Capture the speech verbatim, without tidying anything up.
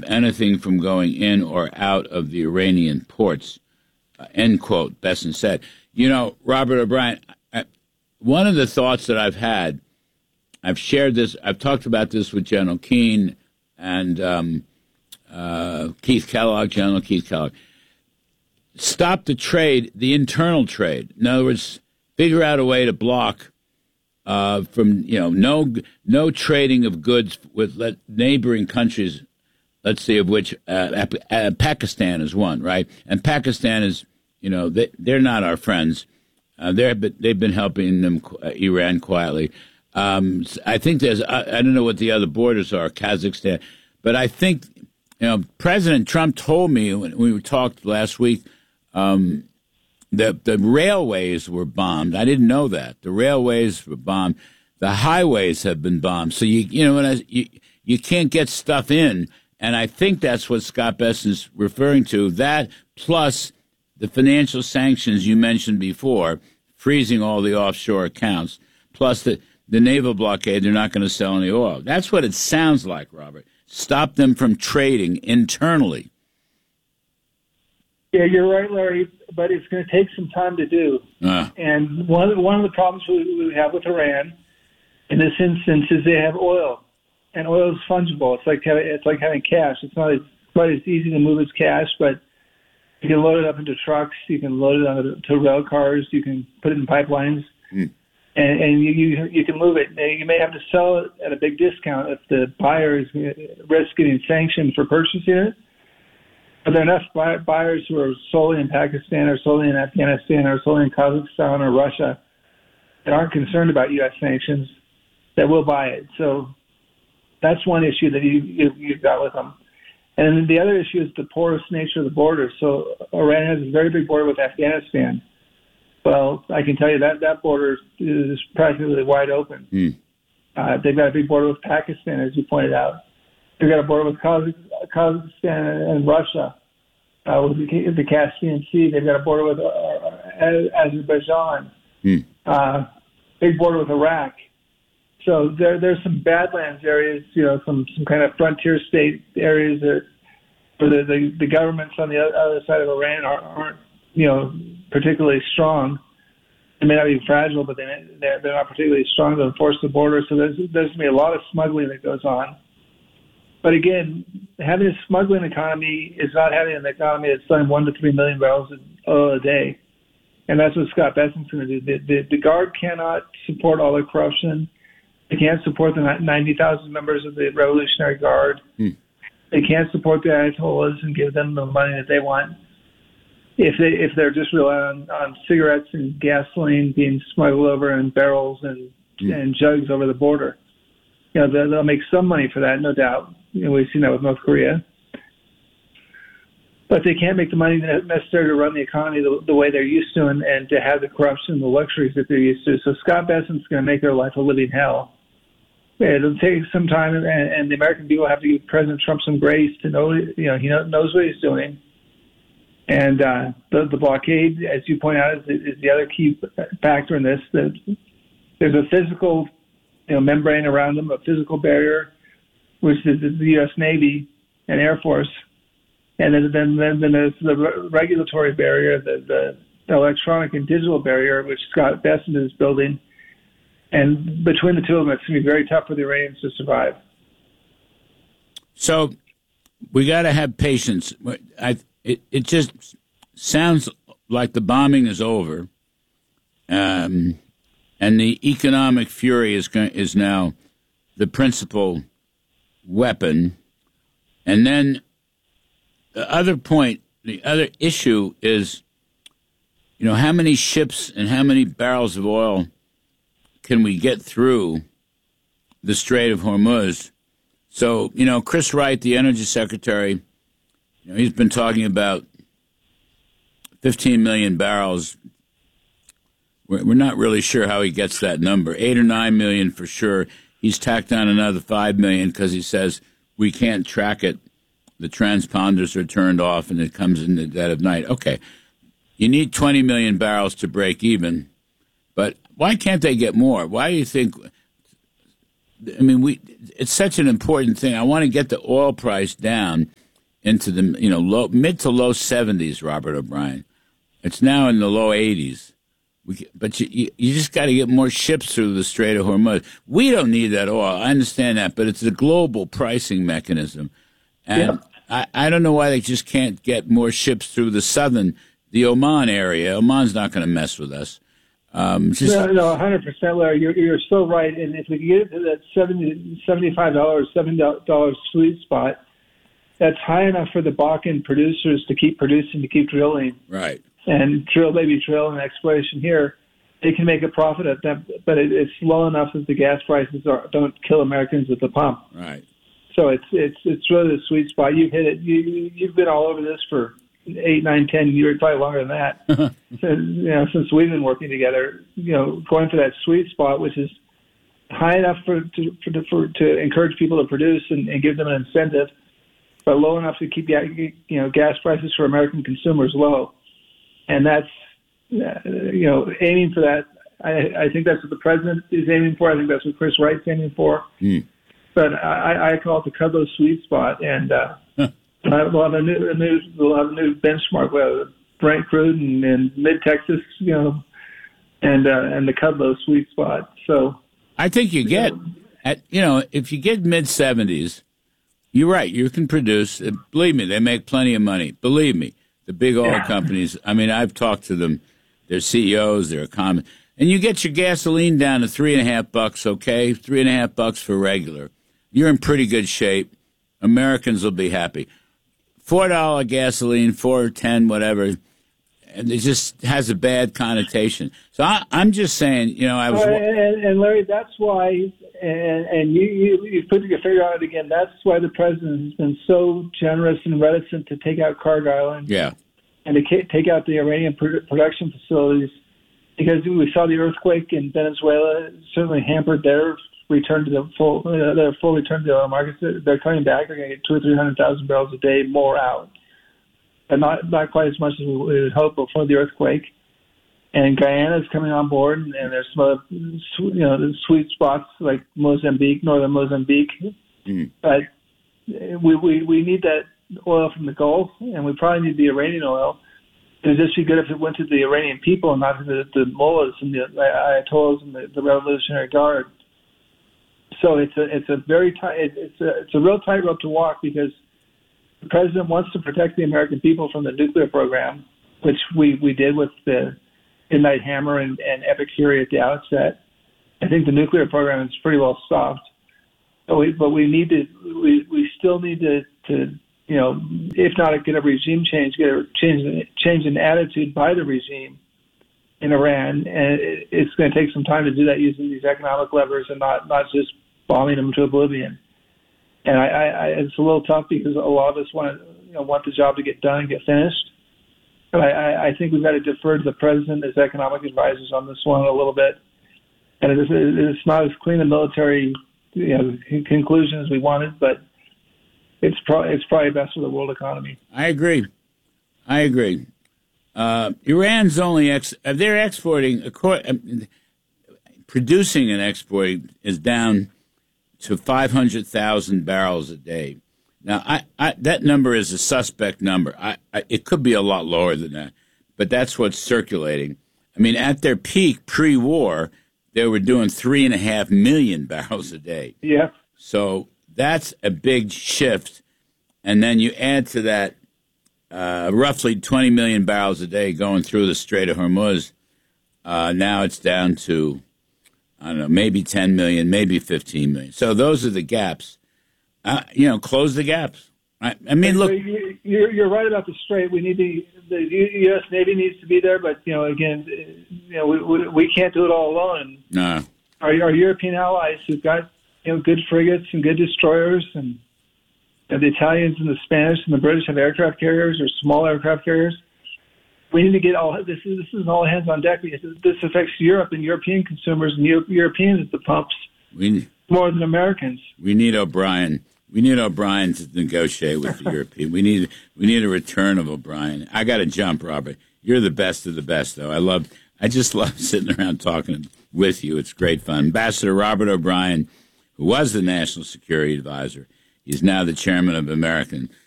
anything from going in or out of the Iranian ports, uh, end quote, Bessent said. You know, Robert O'Brien, I, one of the thoughts that I've had, I've shared this, I've talked about this with General Keane and um, uh, Keith Kellogg, General Keith Kellogg. Stop the trade, the internal trade. In other words, figure out a way to block uh, from, you know, no no trading of goods with let, neighboring countries, let's see, of which uh, uh, Pakistan is one, right? And Pakistan is, you know, they, they're not our friends. Uh, they're, they've been helping them, uh, Iran quietly. Um, I think there's, I, I don't know what the other borders are, Kazakhstan, but I think, you know, President Trump told me when we talked last week, um, the the railways were bombed. I didn't know that. The railways were bombed. The highways have been bombed. So, you you know, when I, you, you can't get stuff in. And I think that's what Scott Bessent's referring to. That plus the financial sanctions you mentioned before, freezing all the offshore accounts, plus the, the naval blockade, they're not going to sell any oil. That's what it sounds like, Robert. Stop them from trading internally. Yeah, you're right, Larry, but it's going to take some time to do. Uh. And one of, the, one of the problems we, we have with Iran in this instance is they have oil, and oil is fungible. It's like having, it's like having cash. It's not as, quite as easy to move as cash, but you can load it up into trucks. You can load it onto rail cars. You can put it in pipelines, mm. and, and you, you you can move it. And you may have to sell it at a big discount if the buyer is risk getting sanctioned for purchasing it. But there are enough buyers who are solely in Pakistan or solely in Afghanistan or solely in Kazakhstan or Russia that aren't concerned about U S sanctions that will buy it. So that's one issue that you, you, you've got with them. And the other issue is the porous nature of the border. So Iran has a very big border with Afghanistan. Well, I can tell you that that border is practically wide open. Mm. Uh, they've got a big border with Pakistan, as you pointed out. They've got a border with Kazakhstan and Russia, uh, with the, the Caspian Sea. They've got a border with uh, Azerbaijan, mm. uh, big border with Iraq. So there, there's some Badlands areas, you know, some, some kind of frontier state areas that, where the, the, the governments on the other side of Iran aren't, aren't, you know, particularly strong. They may not be fragile, but they, they're, they're not particularly strong to enforce the border. So there's, there's going to be a lot of smuggling that goes on. But again, having a smuggling economy is not having an economy that's selling one to three million barrels of oil a day. And that's what Scott Bessent's going to do. The, the, the Guard cannot support all the corruption. They can't support the ninety thousand members of the Revolutionary Guard. Hmm. They can't support the Ayatollahs and give them the money that they want. If they if they're just relying on, on cigarettes and gasoline being smuggled over in barrels and hmm. and jugs over the border, you know they'll, they'll make some money for that, no doubt. You know, we've seen that with North Korea. But they can't make the money necessary to run the economy the, the way they're used to and, and to have the corruption and the luxuries that they're used to. So Scott Bessent's going to make their life a living hell. It'll take some time, and, and the American people have to give President Trump some grace to know, you know, he knows what he's doing. And uh, the, the blockade, as you point out, is, is the other key factor in this. That there's a physical, you know, membrane around them, a physical barrier, which is the U S Navy and Air Force. And then, then, then, then there's the regulatory barrier, the, the electronic and digital barrier, which Scott Bessent is building. And between the two of them, it's going to be very tough for the Iranians to survive. So we got to have patience. I, it, it just sounds like the bombing is over, um, and the economic fury is going, is now the principal weapon. And then the other point, the other issue is, you know, how many ships and how many barrels of oil can we get through the Strait of Hormuz? So, you know, Chris Wright, the Energy Secretary, you know, he's been talking about fifteen million barrels. We're, we're not really sure how he gets that number. Eight or nine million for sure. He's tacked on another five million because he says we can't track it. The transponders are turned off and it comes in the dead of night. Okay, you need twenty million barrels to break even, but why can't they get more? Why do you think I mean, we it's such an important thing. I want to get the oil price down into the, you know, low, mid to low seventies, Robert O'Brien. It's now in the low eighties. We, but you, you, you just got to get more ships through the Strait of Hormuz. We don't need that oil. I understand that, but it's a global pricing mechanism. And yeah. I, I don't know why they just can't get more ships through the southern, the Oman area. Oman's not going to mess with us. Um, just, no, no, one hundred percent, Larry. You're, you're so right. And if we get it to that seventy, seventy-five dollars, seventy dollars sweet spot, that's high enough for the Bakken producers to keep producing, to keep drilling. Right. And drill, maybe drill and exploration here. They can make a profit at that, but it, it's low enough that the gas prices are, don't kill Americans at the pump. Right. So it's it's it's really the sweet spot. You've hit it. You, you've been all over this for eight, nine, ten years, probably longer than that. since, you know, since we've been working together, you know, going for that sweet spot, which is high enough for to for, for to encourage people to produce and, and give them an incentive, but low enough to keep you know gas prices for American consumers low. And that's, you know, aiming for that. I, I think that's what the president is aiming for. I think that's what Chris Wright's aiming for. Mm. But I, I call it the Kudlow sweet spot. And uh, huh. we'll have a new, a new, we'll have a new benchmark with Brent crude and, and mid Texas, you know, and uh, and the Kudlow sweet spot. So I think you get, you know, at you know, if you get mid seventies, you're right. You can produce. Believe me, they make plenty of money. Believe me. The big oil yeah. companies, I mean, I've talked to them, their C E Os, their economists, and you get your gasoline down to three and a half bucks, okay? Three and a half bucks for regular. You're in pretty good shape. Americans will be happy. Four dollar gasoline, four ten, whatever, and it just has a bad connotation. So I, I'm just saying, you know, I was. Well, and, and Larry, that's why, and, and you, you you put your finger on it again. That's why the president has been so generous and reticent to take out Cargill and yeah, and to take out the Iranian production facilities, because we saw the earthquake in Venezuela certainly hampered their return to the full uh, their full return to the oil markets. They're coming back. They're going to get two or three hundred thousand barrels a day more out, but not not quite as much as we would hope before the earthquake. And Guyana's coming on board, and there's some other, you know, the sweet spots like Mozambique, northern Mozambique. Mm. But we, we we need that oil from the Gulf, and we probably need the Iranian oil. It would just be good if it went to the Iranian people and not to the, the mullahs and the ayatollahs and the, the Revolutionary Guard. So it's a it's a very tight it's a it's a real tightrope to walk, because the president wants to protect the American people from the nuclear program, which we, we did with the Midnight Hammer and, and Epic Fury at the outset. I think the nuclear program is pretty well stopped, but we but we need to we, we still need to, to you know, if not get a regime change, get a change change in attitude by the regime in Iran, and it, it's going to take some time to do that using these economic levers and not not just bombing them to oblivion. And I, I, it's a little tough because a lot of us want to you know want the job to get done and get finished. But I, I think we've got to defer to the president as economic advisors on this one a little bit. And it is, it's not as clean a military you know, conclusion as we wanted, but it's, pro- it's probably best for the world economy. I agree. I agree. Uh, Iran's only ex- they're exporting, producing and exporting is down to five hundred thousand barrels a day. Now, I, I, that number is a suspect number. I, I, it could be a lot lower than that, but that's what's circulating. I mean, at their peak pre-war, they were doing three and a half million barrels a day. Yeah. So that's a big shift. And then you add to that uh, roughly twenty million barrels a day going through the Strait of Hormuz. Uh, now it's down to, I don't know, maybe ten million, maybe fifteen million. So those are the gaps. Uh, you know, close the gaps. I, I mean, look. You're, you're right about the Strait. We need to, the U S Navy needs to be there, but, you know, again, you know, we, we, we can't do it all alone. No. Our, our European allies who've got, you know, good frigates and good destroyers, and, and the Italians and the Spanish and the British have aircraft carriers or small aircraft carriers. We need to get all this. Is, this is all hands on deck, because this affects Europe and European consumers and Euro, Europeans at the pumps we, more than Americans. We need O'Brien. We need O'Brien to negotiate with the European. We need we need a return of O'Brien. I got to jump, Robert. You're the best of the best, though. I love. I just love sitting around talking with you. It's great fun. Ambassador Robert O'Brien who was the national security advisor. He's now the chairman of American